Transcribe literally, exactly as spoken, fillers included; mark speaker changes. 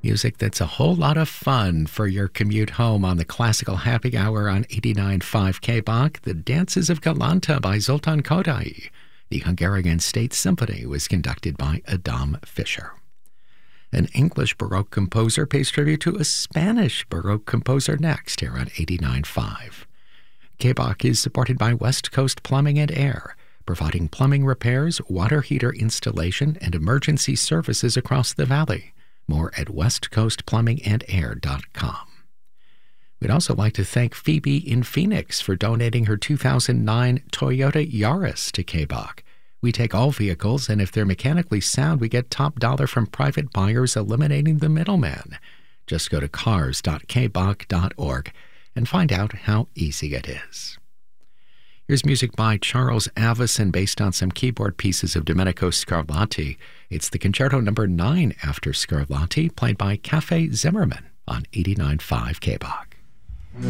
Speaker 1: Music that's a whole lot of fun for your commute home on the Classical Happy Hour on eighty-nine point five K B A C. The Dances of Galanta by Zoltán Kodály. The Hungarian State Symphony was conducted by Adam Fischer. An English Baroque composer pays tribute to a Spanish Baroque composer next here on eighty-nine point five. K B A C is supported by West Coast Plumbing and Air, providing plumbing repairs, water heater installation, and emergency services across the valley. More at west coast plumbing and air dot com. We'd also like to thank Phoebe in Phoenix for donating her two thousand nine Toyota Yaris to K B A C. We take all vehicles, and if they're mechanically sound, we get top dollar from private buyers, eliminating the middleman. Just go to cars dot k b a c dot org and find out how easy it is. Here's music by Charles Avison based on some keyboard pieces of Domenico Scarlatti. It's the Concerto Number nine after Scarlatti, played by Cafe Zimmerman on eighty-nine point five K B A C.